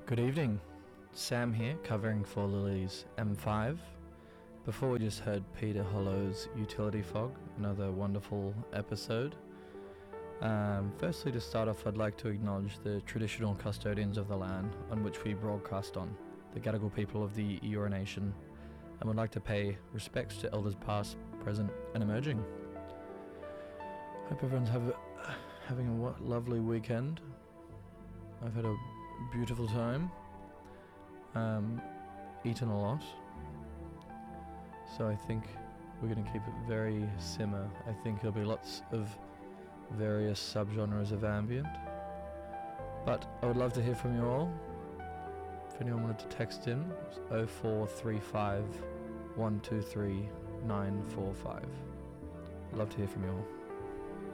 Good evening, Sam here covering for Lily's M5. Before we just heard Peter Hollow's Utility Fog, another wonderful episode. Firstly, to start off, I'd like to acknowledge the traditional custodians of the land on which we broadcast on, the Gadigal people of the Eora Nation, and would like to pay respects to elders past, present and emerging. Hope everyone's having a lovely weekend. I've had a beautiful time, eaten a lot, so I think we're going to keep it very simmer. I think there'll be lots of various subgenres of ambient, but I would love to hear from you all. If anyone wanted to text in, it's 0435 123 945. I'd love to hear from you all.